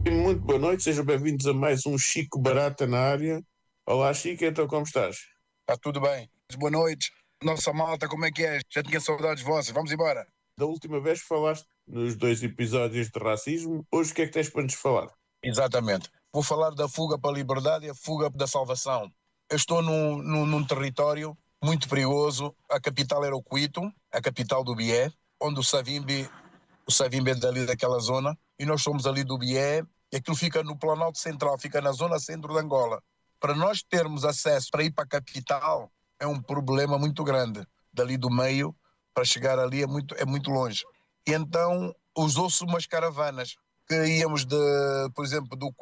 Muito boa noite, sejam bem-vindos a mais um Chico Barata na área. Olá Chico, então como estás? Está tudo bem. Boa noite. Nossa malta, como é que é? Já tinha saudades vossas. Vamos embora. Da última vez falaste nos 2 episódios de racismo, hoje o que é que tens para nos falar? Exatamente. Vou falar da fuga para a liberdade e a fuga da salvação. Eu estou num território muito perigoso. A capital era o Cuito, a capital do Bié, onde o Savimbi é dali daquela zona, e nós somos ali do Bié, e aquilo fica no Planalto Central, fica na zona centro de Angola. Para nós termos acesso para ir para a capital, é um problema muito grande. Dali do meio, para chegar ali é muito longe. E então usou-se umas caravanas, que íamos, por exemplo, do